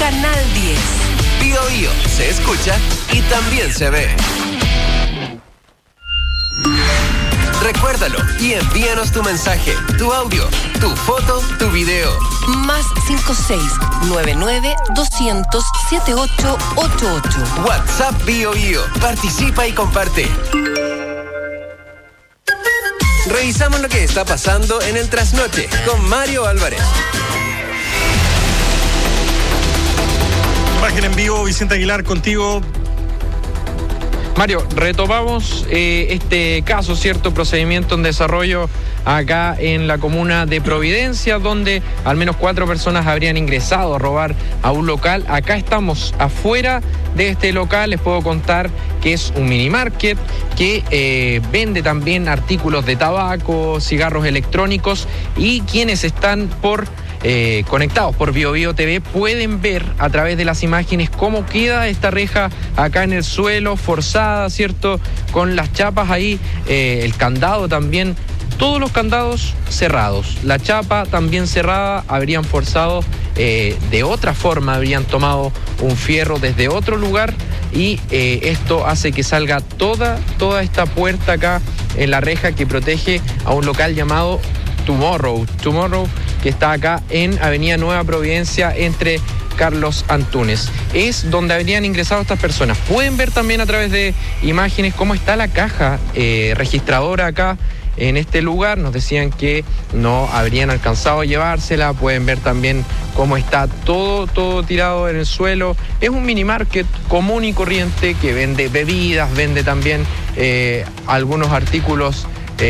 Canal 10. Bío Bío se escucha y también se ve. Recuérdalo y envíanos tu mensaje, tu audio, tu foto, tu video. Más 56-99-200-7888. WhatsApp Bío Bío. Participa y comparte. Revisamos lo que está pasando en el trasnoche con Mario Álvarez. Imagen en vivo, Vicente Aguilar, contigo. Mario, retomamos este caso, cierto procedimiento en desarrollo acá en la comuna de Providencia, donde al menos 4 personas habrían ingresado a robar a un local. Acá estamos afuera de este local. Les puedo contar que es un mini market que vende también artículos de tabaco, cigarros electrónicos, y quienes están conectados por Bío Bío TV pueden ver a través de las imágenes cómo queda esta reja acá en el suelo, forzada, ¿cierto? Con las chapas ahí, el candado también, todos los candados cerrados, la chapa también cerrada. Habrían forzado de otra forma, habrían tomado un fierro desde otro lugar y esto hace que salga toda esta puerta acá en la reja que protege a un local llamado Tomorrow, que está acá en Avenida Nueva Providencia entre Carlos Antunes. Es donde habrían ingresado estas personas. Pueden ver también a través de imágenes cómo está la caja registradora acá en este lugar. Nos decían que no habrían alcanzado a llevársela. Pueden ver también cómo está todo tirado en el suelo. Es un mini market común y corriente que vende bebidas, vende también algunos artículos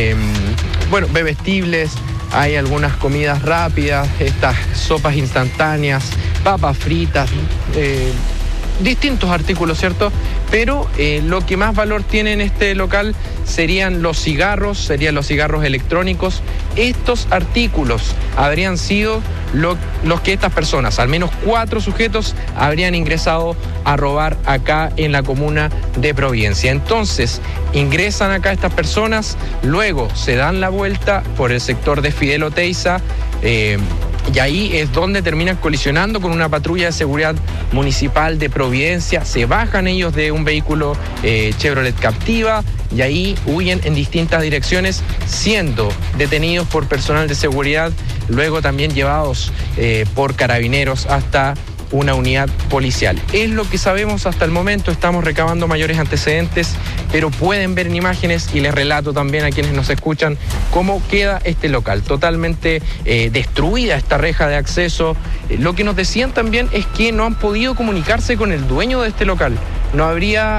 bebestibles. Hay algunas comidas rápidas, estas sopas instantáneas, papas fritas, distintos artículos, ¿cierto? Pero lo que más valor tiene en este local serían los cigarros electrónicos. Estos artículos habrían sido los que estas personas, al menos 4 sujetos, habrían ingresado a robar acá en la comuna de Providencia. Entonces, ingresan acá estas personas, luego se dan la vuelta por el sector de Fidel Oteiza, y ahí es donde terminan colisionando con una patrulla de seguridad municipal de Providencia. Se bajan ellos de un vehículo Chevrolet Captiva y ahí huyen en distintas direcciones, siendo detenidos por personal de seguridad, luego también llevados por carabineros hasta una unidad policial. Es lo que sabemos hasta el momento. Estamos recabando mayores antecedentes, pero pueden ver en imágenes, y les relato también a quienes nos escuchan cómo queda este local. Totalmente destruida esta reja de acceso. Lo que nos decían también es que no han podido comunicarse con el dueño de este local. No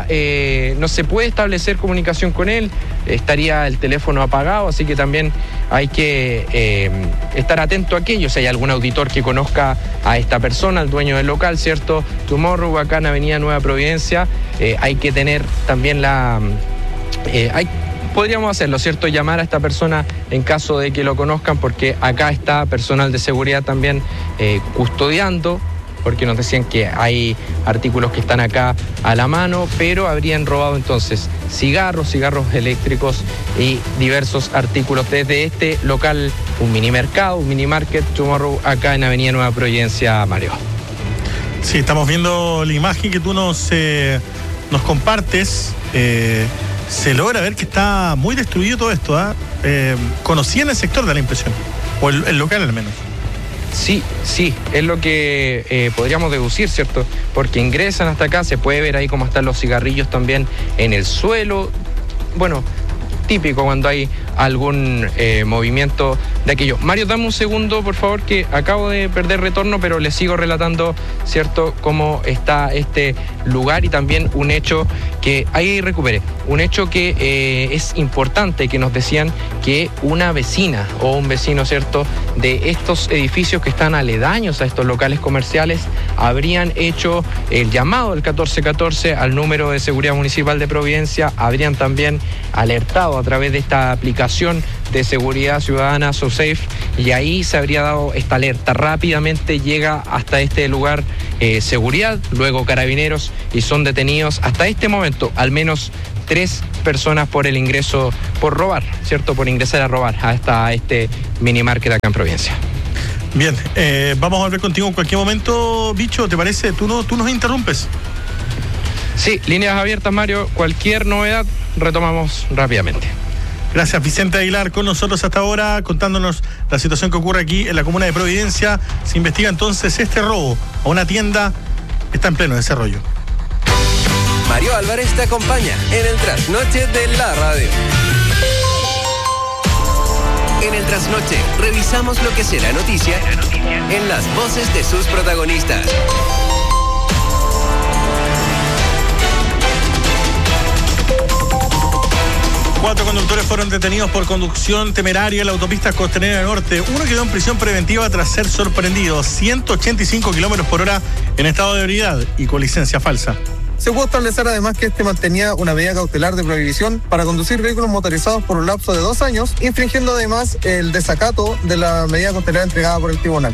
se puede establecer comunicación con él, estaría el teléfono apagado, así que también hay que estar atento a aquello. Si hay algún auditor que conozca a esta persona, al dueño del local, ¿cierto? Tomorrow, acá en Avenida Nueva Providencia, hay que tener también podríamos hacerlo, ¿cierto? Llamar a esta persona en caso de que lo conozcan, porque acá está personal de seguridad también custodiando, porque nos decían que hay artículos que están acá a la mano, pero habrían robado entonces cigarros eléctricos y diversos artículos desde este local, un mini mercado, un mini market Tomorrow, acá en Avenida Nueva Providencia, Mario. Sí, estamos viendo la imagen que tú nos compartes. Se logra ver que está muy destruido todo esto, ¿eh? ¿Conocían el sector, de la impresión? O el local al menos. Sí, es lo que podríamos deducir, ¿cierto? Porque ingresan hasta acá, se puede ver ahí cómo están los cigarrillos también en el suelo. Bueno, típico cuando hay algún movimiento de aquello. Mario, dame un segundo, por favor, que acabo de perder retorno, pero les sigo relatando, ¿cierto?, cómo está este lugar, y también un hecho que ahí recuperé. Un hecho que es importante, que nos decían que una vecina o un vecino, ¿cierto?, de estos edificios que están aledaños a estos locales comerciales, habrían hecho el llamado del 1414 al número de seguridad municipal de Providencia, habrían también alertado a través de esta aplicación de seguridad ciudadana SoSafe, y ahí se habría dado esta alerta. Rápidamente llega hasta este lugar seguridad, luego carabineros, y son detenidos hasta este momento al menos 3 personas por el ingreso, por robar, ¿cierto? Por ingresar a robar hasta este mini market acá en Providencia. Bien, vamos a volver contigo en cualquier momento, Bicho, ¿te parece? Tú nos interrumpes. Sí, líneas abiertas, Mario. Cualquier novedad, retomamos rápidamente. Gracias, Vicente Aguilar, con nosotros hasta ahora, contándonos la situación que ocurre aquí en la comuna de Providencia. Se investiga entonces este robo a una tienda que está en pleno desarrollo. Mario Álvarez te acompaña en el Trasnoche de la Radio. En el Trasnoche revisamos lo que será noticia en las voces de sus protagonistas. Cuatro conductores fueron detenidos por conducción temeraria en la autopista Costanera Norte. Uno quedó en prisión preventiva tras ser sorprendido. 185 kilómetros por hora en estado de ebriedad y con licencia falsa. Se pudo establecer además que este mantenía una medida cautelar de prohibición para conducir vehículos motorizados por un lapso de 2 años, infringiendo además el desacato de la medida cautelar entregada por el tribunal.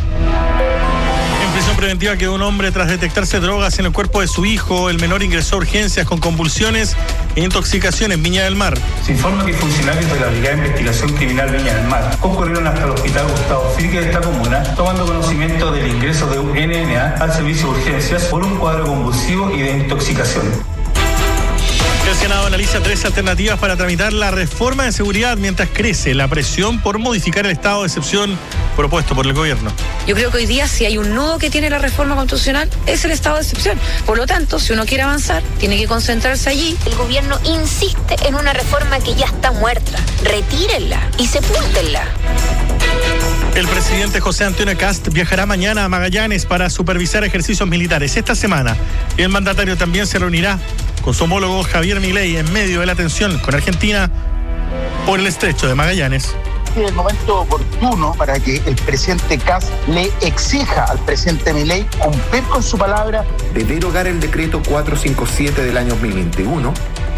En prisión preventiva quedó un hombre tras detectarse drogas en el cuerpo de su hijo. El menor ingresó a urgencias con convulsiones e intoxicación en Viña del Mar. Se informa que funcionarios de la Brigada de Investigación Criminal Viña del Mar concurrieron hasta el hospital Gustavo Fricke de esta comuna, tomando conocimiento del ingreso de un NNA al servicio de urgencias por un cuadro convulsivo y de intoxicación. El Senado analiza 3 alternativas para tramitar la reforma de seguridad mientras crece la presión por modificar el estado de excepción propuesto por el gobierno. Yo creo que hoy día si hay un nudo que tiene la reforma constitucional es el estado de excepción. Por lo tanto, si uno quiere avanzar, tiene que concentrarse allí. El gobierno insiste en una reforma que ya está muerta. Retírenla y sepúltenla. El presidente José Antonio Kast viajará mañana a Magallanes para supervisar ejercicios militares. Esta semana, el mandatario también se reunirá con su homólogo Javier Milei en medio de la tensión con Argentina por el estrecho de Magallanes. Es el momento oportuno para que el presidente Kast le exija al presidente Milei cumplir con su palabra de derogar el decreto 457 del año 2021.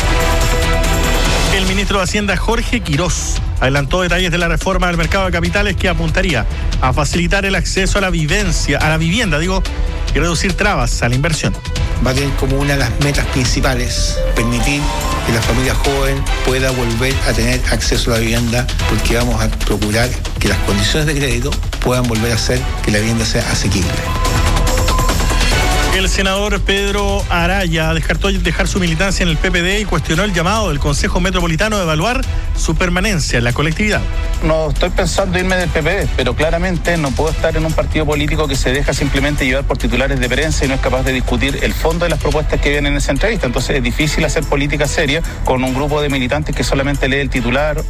El ministro de Hacienda Jorge Quirós adelantó detalles de la reforma del mercado de capitales que apuntaría a facilitar el acceso a la vivienda, y reducir trabas a la inversión. Va a tener como una de las metas principales permitir que la familia joven pueda volver a tener acceso a la vivienda, porque vamos a procurar que las condiciones de crédito puedan volver a hacer que la vivienda sea asequible. El senador Pedro Araya descartó dejar su militancia en el PPD y cuestionó el llamado del Consejo Metropolitano de evaluar su permanencia en la colectividad. No estoy pensando irme del PPD, pero claramente no puedo estar en un partido político que se deja simplemente llevar por titulares de prensa y no es capaz de discutir el fondo de las propuestas que vienen en esa entrevista. Entonces es difícil hacer política seria con un grupo de militantes que solamente lee el titular.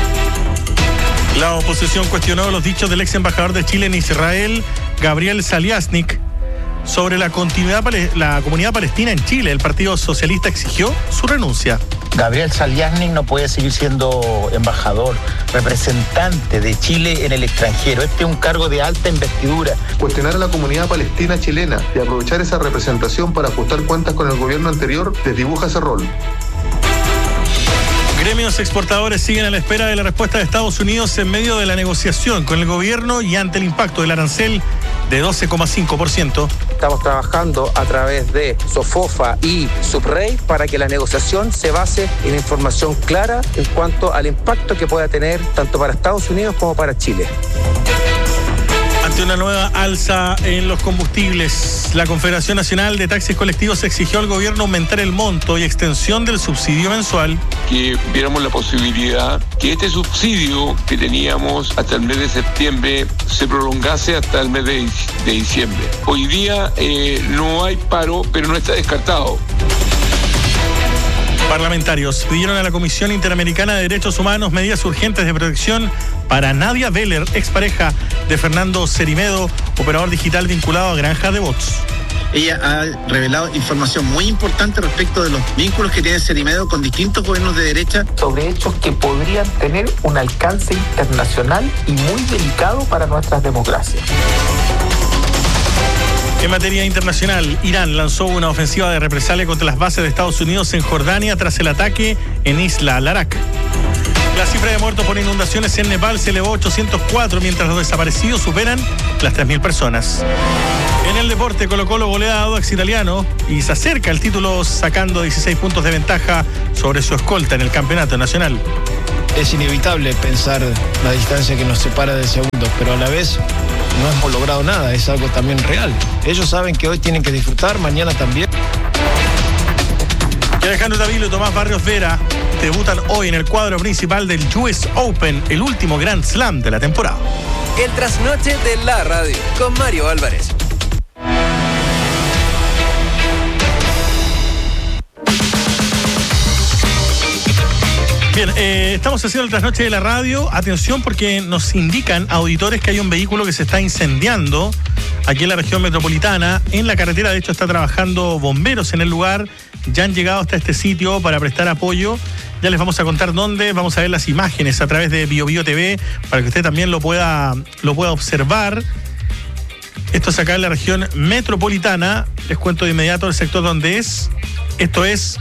La oposición cuestionó los dichos del ex embajador de Chile en Israel, Gabriel Saliasnik, sobre la comunidad palestina en Chile. El Partido Socialista exigió su renuncia. Gabriel Saliasnik no puede seguir siendo embajador, representante de Chile en el extranjero. Este es un cargo de alta investidura. Cuestionar a la comunidad palestina chilena y aprovechar esa representación para ajustar cuentas con el gobierno anterior desdibuja ese rol. Gremios exportadores siguen a la espera de la respuesta de Estados Unidos en medio de la negociación con el gobierno y ante el impacto del arancel de 12,5%. Estamos trabajando a través de SOFOFA y Subrey para que la negociación se base en información clara en cuanto al impacto que pueda tener tanto para Estados Unidos como para Chile. Ante una nueva alza en los combustibles, la Confederación Nacional de Taxis Colectivos exigió al gobierno aumentar el monto y extensión del subsidio mensual. Que viéramos la posibilidad que este subsidio que teníamos hasta el mes de septiembre se prolongase hasta el mes de diciembre. Hoy día no hay paro, pero no está descartado. Parlamentarios pidieron a la Comisión Interamericana de Derechos Humanos medidas urgentes de protección para Nadia Veller, expareja de Fernando Cerimedo, operador digital vinculado a Granja de Bots. Ella ha revelado información muy importante respecto de los vínculos que tiene Cerimedo con distintos gobiernos de derecha. Sobre hechos que podrían tener un alcance internacional y muy delicado para nuestras democracias. En materia internacional, Irán lanzó una ofensiva de represalia contra las bases de Estados Unidos en Jordania tras el ataque en Isla Larak. La cifra de muertos por inundaciones en Nepal se elevó a 804, mientras los desaparecidos superan las 3.000 personas. En el deporte, Colo-Colo golea a Audax Italiano y se acerca al título sacando 16 puntos de ventaja sobre su escolta en el campeonato nacional. Es inevitable pensar la distancia que nos separa del segundo, pero a la vez no hemos logrado nada, es algo también real. Ellos saben que hoy tienen que disfrutar, mañana también. Y Alejandro Davilo y Tomás Barrios Vera debutan hoy en el cuadro principal del US Open, el último Grand Slam de la temporada. El trasnoche de la radio con Mario Álvarez. Bien, estamos haciendo el trasnoche de la radio. Atención, porque nos indican auditores que hay un vehículo que se está incendiando aquí en la región metropolitana. En la carretera, de hecho, está trabajando bomberos en el lugar. Ya han llegado hasta este sitio para prestar apoyo. Ya les vamos a contar dónde. Vamos a ver las imágenes a través de BioBio TV para que usted también lo pueda observar. Esto es acá en la región metropolitana. Les cuento de inmediato el sector donde es. Esto es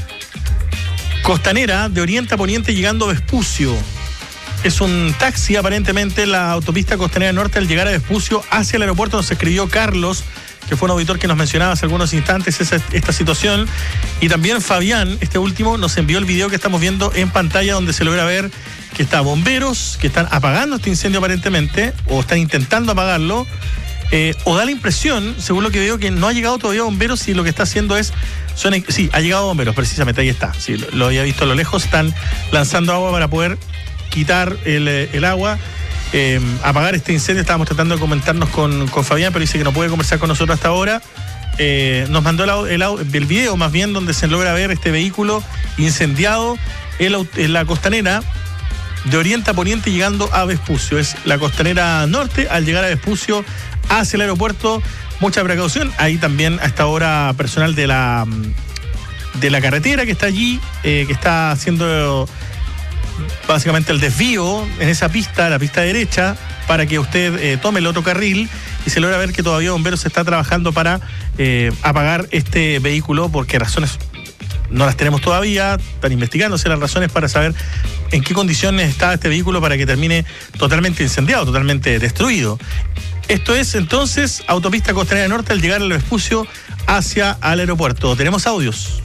Costanera, de oriente a poniente, llegando a Vespucio. Es un taxi, aparentemente, la autopista Costanera Norte al llegar a Vespucio hacia el aeropuerto. Nos escribió Carlos, que fue un auditor que nos mencionaba hace algunos instantes esta situación. Y también Fabián, este último, nos envió el video que estamos viendo en pantalla, donde se logra ver que está bomberos que están apagando este incendio aparentemente, o están intentando apagarlo. O da la impresión, según lo que veo, que no ha llegado todavía bomberos y lo que está haciendo es... Sí, ha llegado bomberos, precisamente, ahí está. Sí, lo había visto a lo lejos, están lanzando agua para poder quitar el agua, apagar este incendio. Estábamos tratando de comentarnos con Fabián, pero dice que no puede conversar con nosotros hasta ahora. Nos mandó el video, más bien, donde se logra ver este vehículo incendiado en la Costanera, de oriente a poniente, llegando a Vespucio. Es la Costanera Norte, al llegar a Vespucio hacia el aeropuerto. Mucha precaución. Ahí también a esta hora personal de la carretera que está allí, que está haciendo básicamente el desvío en esa pista, la pista derecha, para que usted tome el otro carril, y se logra ver que todavía bomberos está trabajando para apagar este vehículo, porque razones no las tenemos todavía. Están investigándose las razones para saber en qué condiciones está este vehículo para que termine totalmente incendiado, totalmente destruido. Esto es entonces autopista Costanera Norte al llegar al Vespucio hacia el aeropuerto. Tenemos audios.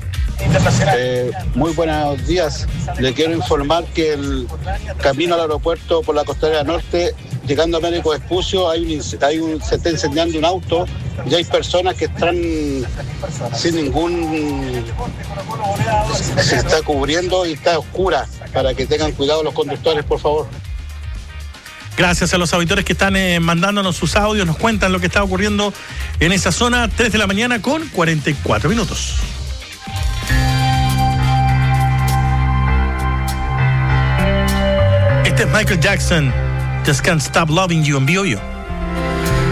Muy buenos días. Le quiero informar que el camino al aeropuerto por la Costanera Norte, llegando a Américo Vespucio, se está incendiando un auto y hay personas que están sin ningún... se está cubriendo y está oscura, para que tengan cuidado los conductores, por favor. Gracias a los auditores que están mandándonos sus audios, nos cuentan lo que está ocurriendo en esa zona. 3 de la mañana con 44 minutos. Este es Michael Jackson, Just Can't Stop Loving You en BioBio.